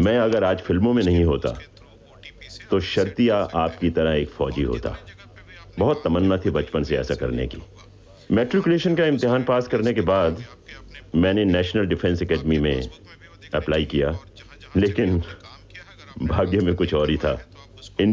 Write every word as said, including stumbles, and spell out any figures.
मैं अगर आज फिल्मों में नहीं होता तो शर्तिया आपकी तरह एक फौजी होता। बहुत तमन्ना थी बचपन से ऐसा करने की। मैट्रिकुलेशन का इम्तिहान पास करने के बाद मैंने नेशनल डिफेंस एकेडमी में अप्लाई किया, लेकिन भाग्य में कुछ और ही था।